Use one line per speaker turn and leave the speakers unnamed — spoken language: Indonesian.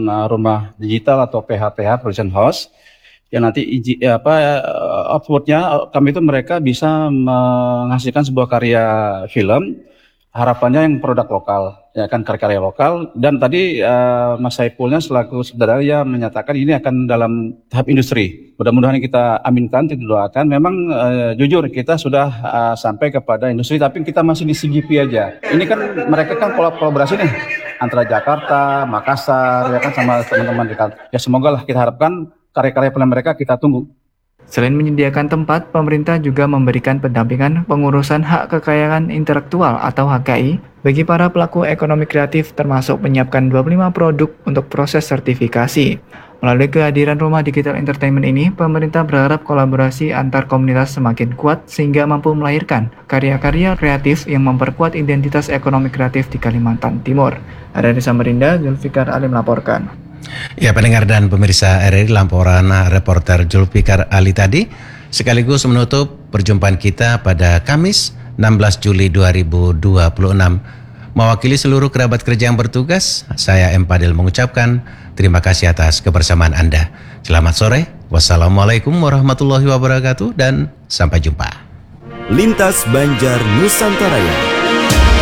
rumah digital atau PH-PH production house yang nanti outputnya kami itu mereka bisa menghasilkan sebuah karya film, harapannya yang produk lokal, ya kan, karya-karya lokal. Dan tadi Mas Saifulnya selaku sutradara menyatakan ini akan dalam tahap industri. Mudah-mudahan kita aminkan, kita doakan. Memang jujur kita sudah sampai kepada industri, tapi kita masih di CGP aja. Ini kan mereka kan kolaborasi nih antara Jakarta, Makassar, ya kan, sama teman-teman dekat. Ya semoga lah, kita harapkan karya-karya film mereka kita tunggu.
Selain menyediakan tempat, pemerintah juga memberikan pendampingan pengurusan hak kekayaan intelektual atau HKI bagi para pelaku ekonomi kreatif, termasuk menyiapkan 25 produk untuk proses sertifikasi. Melalui kehadiran Rumah Digital Entertainment ini, pemerintah berharap kolaborasi antar komunitas semakin kuat sehingga mampu melahirkan karya-karya kreatif yang memperkuat identitas ekonomi kreatif di Kalimantan Timur. Dari Samarinda, Zulfikar Ali melaporkan.
Ya, pendengar dan pemirsa RRI, laporan reporter Zulfikar Ali tadi sekaligus menutup perjumpaan kita pada Kamis 16 Juli 2026. Mewakili seluruh kerabat kerja yang bertugas, saya M. Padil mengucapkan terima kasih atas kebersamaan Anda. Selamat sore, wassalamualaikum warahmatullahi wabarakatuh, dan sampai jumpa.
Lintas Banjar Nusantara.